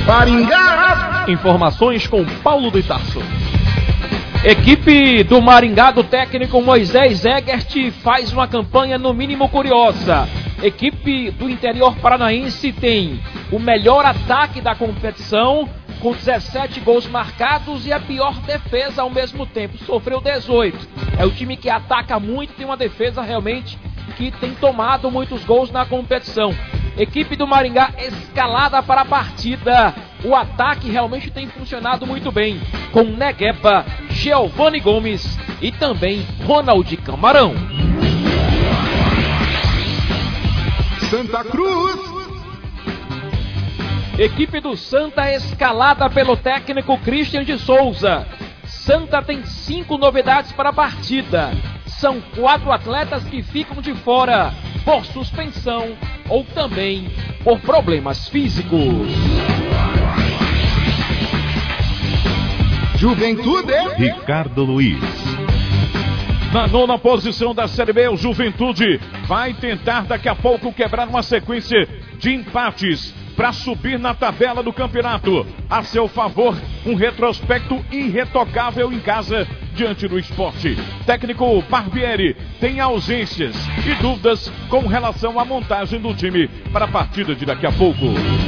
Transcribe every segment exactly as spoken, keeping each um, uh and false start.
Maringá. Informações com Paulo de Tarso. Equipe do Maringá do técnico Moisés Egert faz uma campanha no mínimo curiosa. Equipe do interior paranaense tem o melhor ataque da competição, com dezessete gols marcados e a pior defesa ao mesmo tempo. Sofreu dezoito. É o time que ataca muito, tem uma defesa realmente que tem tomado muitos gols na competição. Equipe do Maringá escalada para a partida. O ataque realmente tem funcionado muito bem, com Negueba, Giovanni Gomes e também Ronald Camarão. Santa Cruz. Equipe do Santa escalada pelo técnico Christian de Souza. Santa tem cinco novidades para a partida. São quatro atletas que ficam de fora por suspensão ou também por problemas físicos. Juventude. Ricardo Luiz. Na nona posição da Série B, o Juventude vai tentar daqui a pouco quebrar uma sequência de empates para subir na tabela do campeonato. A seu favor, um retrospecto irretocável em casa diante do Sport. Técnico Barbieri tem ausências e dúvidas com relação à montagem do time para a partida de daqui a pouco.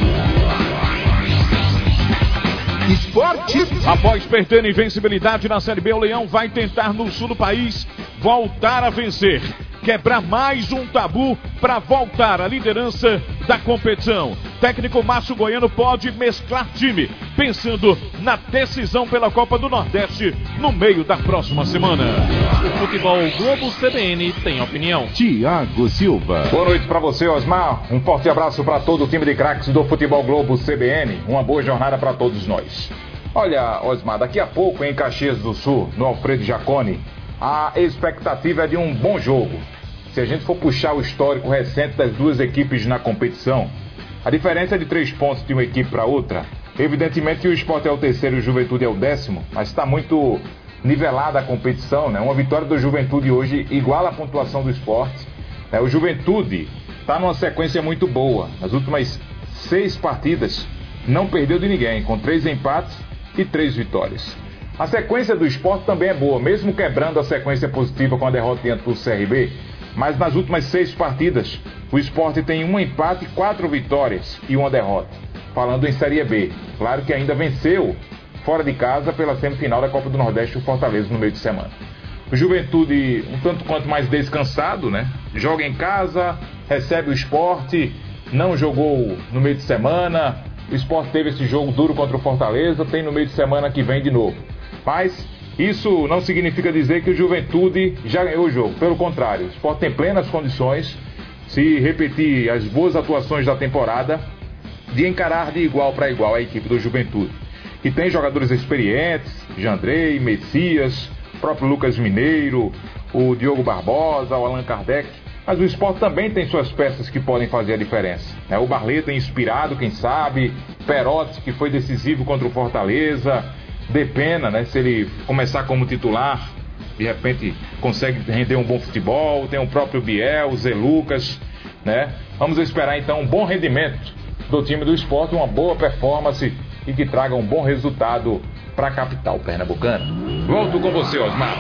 Esporte. Após perder invencibilidade na Série B, o Leão vai tentar no sul do país voltar a vencer. Quebrar mais um tabu para voltar à liderança da competição. Técnico Márcio Goiano pode mesclar time, pensando na decisão pela Copa do Nordeste no meio da próxima semana. O Futebol Globo C B N tem opinião. Tiago Silva. Boa noite para você, Osmar. Um forte abraço para todo o time de craques do Futebol Globo C B N. Uma boa jornada para todos nós. Olha, Osmar, daqui a pouco em Caxias do Sul, no Alfredo Jaconi, a expectativa é de um bom jogo. Se a gente for puxar o histórico recente das duas equipes na competição, a diferença é de três pontos de uma equipe para outra. Evidentemente que o Sport é o terceiro e o Juventude é o décimo, mas está muito nivelada a competição, né? Uma vitória do Juventude hoje iguala a pontuação do Sport. É, o Juventude está numa sequência muito boa. Nas últimas seis partidas não perdeu de ninguém, com três empates e três vitórias. A sequência do Sport também é boa, mesmo quebrando a sequência positiva com a derrota diante do C R B. Mas nas últimas seis partidas, o Sport tem um empate, quatro vitórias e uma derrota. Falando em Série B, claro que ainda venceu fora de casa pela semifinal da Copa do Nordeste o Fortaleza no meio de semana. O Juventude um tanto quanto mais descansado, né? Joga em casa, recebe o Sport, não jogou no meio de semana. O Sport teve esse jogo duro contra o Fortaleza, tem no meio de semana que vem de novo. Mas isso não significa dizer que o Juventude já ganhou o jogo. Pelo contrário, o Sport tem plenas condições, se repetir as boas atuações da temporada, de encarar de igual para igual a equipe do Juventude. Que tem jogadores experientes, Jandrei, Messias, o próprio Lucas Mineiro, o Diogo Barbosa, o Allan Kardec. Mas o Sport também tem suas peças que podem fazer a diferença. O Barleta é inspirado, quem sabe, Perotti, que foi decisivo contra o Fortaleza. Depena, né? Se ele começar como titular, de repente consegue render um bom futebol. Tem o próprio Biel, o Zé Lucas, né? Vamos esperar então um bom rendimento do time do Sport, uma boa performance e que traga um bom resultado para a capital pernambucana. Volto com você, Osmar.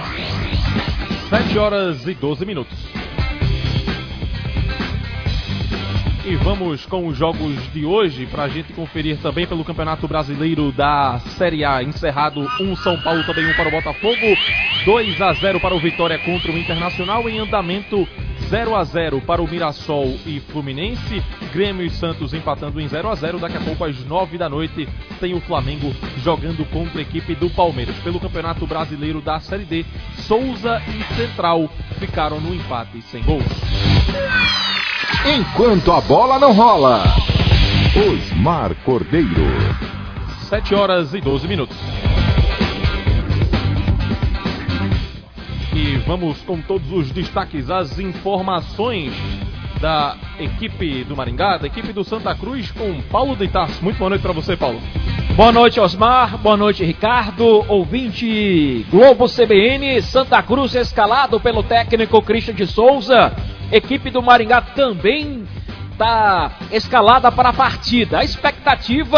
sete horas e doze minutos. E vamos com os jogos de hoje para a gente conferir também pelo Campeonato Brasileiro da Série A. Encerrado um São Paulo, também um para o Botafogo. dois a zero para o Vitória contra o Internacional. Em andamento zero a zero para o Mirassol e Fluminense. Grêmio e Santos empatando em zero a zero. Daqui a pouco às nove da noite tem o Flamengo jogando contra a equipe do Palmeiras. Pelo Campeonato Brasileiro da Série D, Souza e Central ficaram no empate sem gols. Enquanto a bola não rola, Osmar Cordeiro. sete horas e doze minutos. E vamos com todos os destaques, as informações da equipe do Maringá, da equipe do Santa Cruz, com Paulo de Tarso. Muito boa noite para você, Paulo. Boa noite, Osmar. Boa noite, Ricardo. Ouvinte Globo C B N, Santa Cruz escalado pelo técnico Christian de Souza. Equipe do Maringá também está escalada para a partida. A expectativa